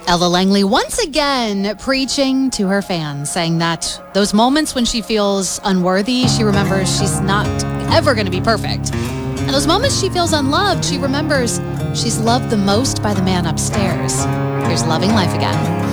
Ella Langley once again preaching to her fans, saying that those moments when she feels unworthy, she remembers she's not ever going to be perfect. And those moments she feels unloved, she remembers she's loved the most by the man upstairs. Here's Loving Life Again.